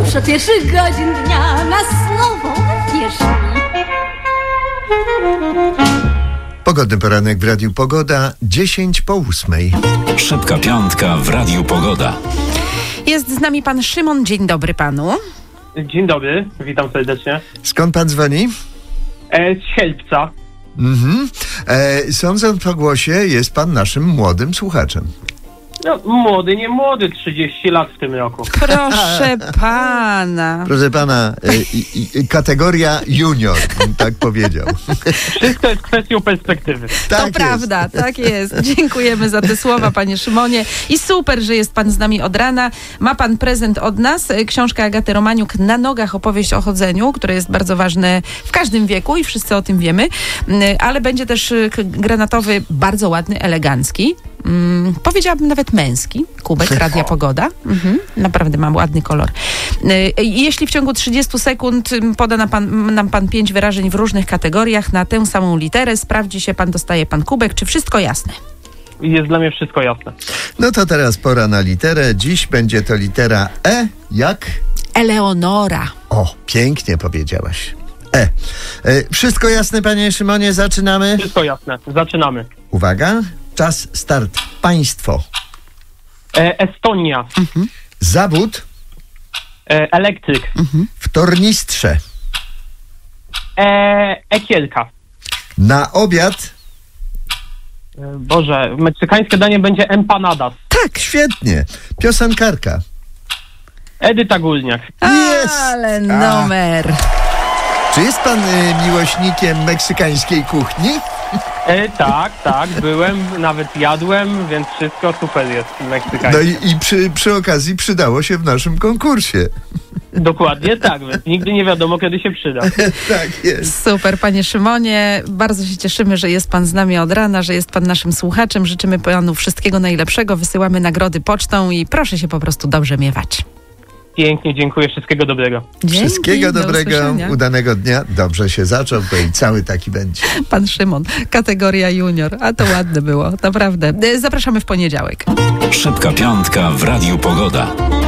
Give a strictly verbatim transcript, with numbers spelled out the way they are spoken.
Proszę pierwszych godzin dnia na słową wierz mi. Pogodny poranek w Radiu Pogoda, dziesięć po ósmej. Szybka piątka w Radiu Pogoda. Jest z nami pan Szymon. Dzień dobry panu. Dzień dobry, witam serdecznie. Skąd pan dzwoni? E, z Sielpca. Mhm. E, sądząc po głosie, jest pan naszym młodym słuchaczem. No, młody, nie młody, trzydzieści lat w tym roku. Proszę pana. Proszę pana, e, i, i, kategoria junior, bym tak powiedział. Wszystko jest kwestią perspektywy. Tak To jest. prawda, tak jest. Dziękujemy za te słowa, panie Szymonie. I super, że jest pan z nami od rana. Ma pan prezent od nas, książkę Agaty Romaniuk Na nogach, opowieść o chodzeniu, które jest bardzo ważne w każdym wieku i wszyscy o tym wiemy. Ale będzie też granatowy, bardzo ładny, elegancki. Hmm, powiedziałabym nawet męski kubek Radia Pogoda. Mhm, naprawdę mam ładny kolor. I jeśli w ciągu trzydziestu sekund poda na pan, nam pan pięć wyrażeń w różnych kategoriach na tę samą literę, sprawdzi się pan, dostaje pan kubek. Czy wszystko jasne? Jest dla mnie wszystko jasne. No to teraz pora na literę. Dziś będzie to litera E, jak? Eleonora. O, pięknie powiedziałaś. E. e. Wszystko jasne, panie Szymonie? Zaczynamy? Wszystko jasne, zaczynamy. Uwaga, czas, start. Państwo. E, Estonia. Mhm. Zawód. E, elektryk. Mhm. W tornistrze. E, Ekielka. Na obiad. E, Boże, meksykańskie danie będzie empanadas. Tak, świetnie. Piosenkarka. Edyta Górniak. Jest! Ale numer. Czy jest pan y, miłośnikiem meksykańskiej kuchni? E, tak, tak, byłem, nawet jadłem, więc wszystko super jest meksykańskie. No i, i przy, przy okazji przydało się w naszym konkursie. Dokładnie tak, więc nigdy nie wiadomo, kiedy się przyda. Tak jest. Super, panie Szymonie. Bardzo się cieszymy, że jest pan z nami od rana, że jest pan naszym słuchaczem. Życzymy panu wszystkiego najlepszego. Wysyłamy nagrody pocztą i proszę się po prostu dobrze miewać. Pięknie, dziękuję, wszystkiego dobrego. Dzięki, Wszystkiego do dobrego, usłyszenia. udanego dnia. Dobrze się zaczął, to i cały taki będzie. Pan Szymon, kategoria junior. A to ładne było, naprawdę. Zapraszamy w poniedziałek. Szybka piątka w Radiu Pogoda.